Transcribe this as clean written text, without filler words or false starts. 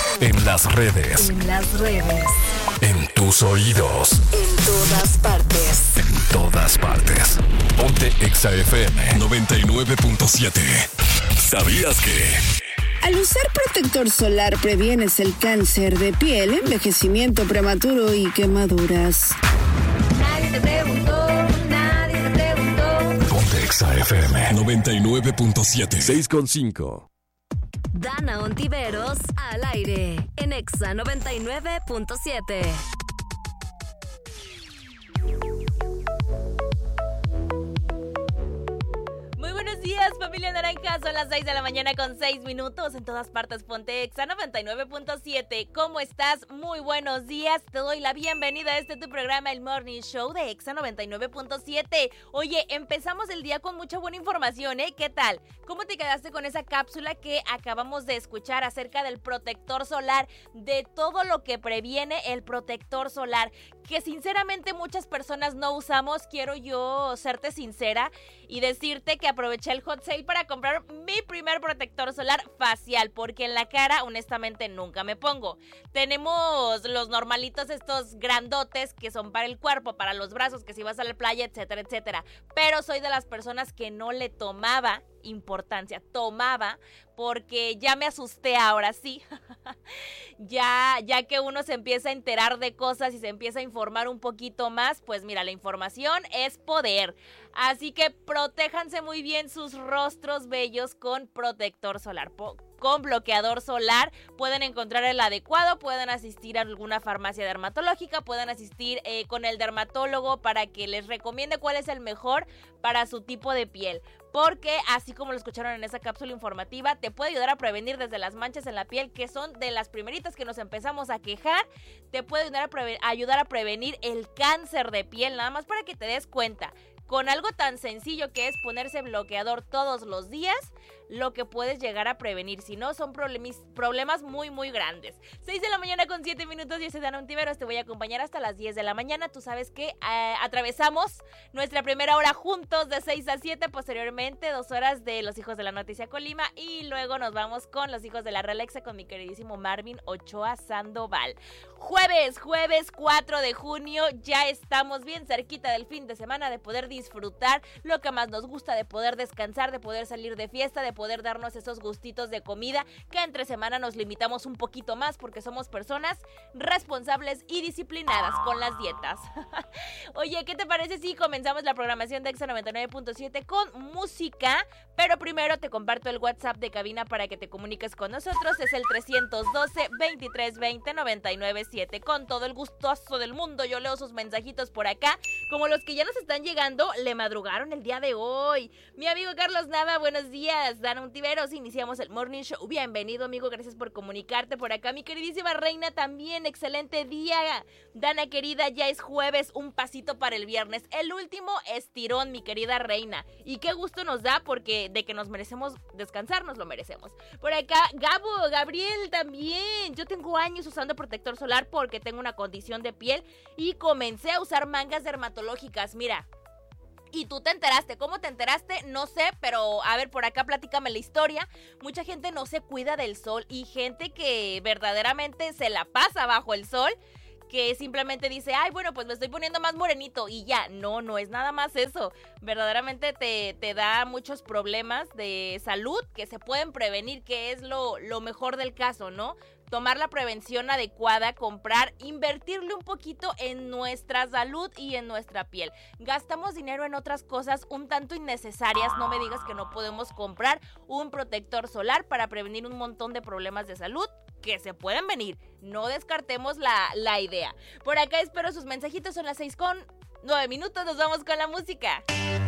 En las redes. En las redes. En tus oídos. En todas partes. En todas partes. Ponte Exa FM 99.7. ¿Sabías que? Al usar protector solar previenes el cáncer de piel, envejecimiento prematuro y quemaduras. Nadie te preguntó, nadie te preguntó. Ponte Exa FM 99.7. 6.5. Dana Ontiveros al aire en Exa 99.7. Buenos días, familia naranja, son las 6 de la mañana con 6 minutos. En todas partes ponte Exa 99.7. ¿Cómo estás? Muy buenos días, te doy la bienvenida a tu programa, el Morning Show de Exa 99.7. Oye, empezamos el día con mucha buena información, ¿eh? ¿Qué tal? ¿Cómo te quedaste con esa cápsula que acabamos de escuchar acerca del protector solar? De todo lo que previene el protector solar, que sinceramente muchas personas no usamos. Quiero yo serte sincera y decirte que aproveché el hot sale para comprar mi primer protector solar facial, porque en la cara honestamente nunca me pongo. Tenemos los normalitos, estos grandotes que son para el cuerpo, para los brazos, que si vas a la playa, etcétera, etcétera. Pero soy de las personas que no le tomaba importancia, porque ya me asusté ahora sí. ya que uno se empieza a enterar de cosas y se empieza a informar un poquito más, pues mira, la información es poder. Así que protéjanse muy bien sus rostros bellos con protector solar. Con bloqueador solar pueden encontrar el adecuado, pueden asistir a alguna farmacia dermatológica, pueden asistir con el dermatólogo para que les recomiende cuál es el mejor para su tipo de piel. Porque así como lo escucharon en esa cápsula informativa, te puede ayudar a prevenir desde las manchas en la piel, que son de las primeritas que nos empezamos a quejar. Te puede ayudar a prevenir el cáncer de piel, nada más para que te des cuenta. Con algo tan sencillo que es ponerse bloqueador todos los días, lo que puedes llegar a prevenir. Si no, son problemas muy, muy grandes. 6 de la mañana con 7 minutos. Yo soy Dana Ontiveros. Te voy a acompañar hasta las 10 de la mañana. Tú sabes que atravesamos nuestra primera hora juntos de 6 a 7. Posteriormente, 2 horas de Los Hijos de la Noticia Colima. Y luego nos vamos con Los Hijos de la Relaxa con mi queridísimo Marvin Ochoa Sandoval. Jueves 4 de junio. Ya estamos bien cerquita del fin de semana, de poder disfrutar lo que más nos gusta, de poder descansar, de poder salir de fiesta, de poder darnos esos gustitos de comida, que entre semana nos limitamos un poquito más porque somos personas responsables y disciplinadas con las dietas. Oye, ¿qué te parece si comenzamos la programación de Exa 99.7 con música? Pero primero te comparto el WhatsApp de cabina para que te comuniques con nosotros. Es el 312-2320-997. Con todo el gustoso del mundo, yo leo sus mensajitos por acá, como los que ya nos están llegando, le madrugaron el día de hoy. Mi amigo Carlos Nava, buenos días. Dana Ontiveros, iniciamos el Morning Show. Bienvenido, amigo, gracias por comunicarte por acá. Mi queridísima reina también, excelente día. Dana querida, ya es jueves, un pasito para el viernes. El último estirón, mi querida reina. Y qué gusto nos da, porque de que nos merecemos descansar, nos lo merecemos. Por acá, Gabriel también. Yo tengo años usando protector solar porque tengo una condición de piel y comencé a usar mangas dermatológicas. Mira. Y tú te enteraste. ¿Cómo te enteraste? No sé, pero a ver, por acá platícame la historia. Mucha gente no se cuida del sol y gente que verdaderamente se la pasa bajo el sol, que simplemente dice, ay, bueno, pues me estoy poniendo más morenito y ya. No es nada más eso. Verdaderamente te da muchos problemas de salud que se pueden prevenir, que es lo mejor del caso, ¿no? Tomar la prevención adecuada, comprar, invertirle un poquito en nuestra salud y en nuestra piel. Gastamos dinero en otras cosas un tanto innecesarias. No me digas que no podemos comprar un protector solar para prevenir un montón de problemas de salud que se pueden venir. No descartemos la idea. Por acá espero sus mensajitos. Son las 6:09. Nos vamos con la música.